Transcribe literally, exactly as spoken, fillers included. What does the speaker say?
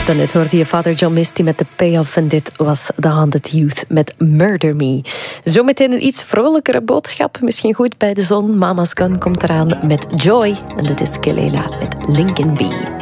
Daarnet hoorde je Father John Misty met de payoff en dit was The Haunted Youth met Murder Me. Zometeen een iets vrolijkere boodschap, misschien goed bij de zon. Mama's Gun komt eraan met Joy en dit is Kelela met Lincoln B.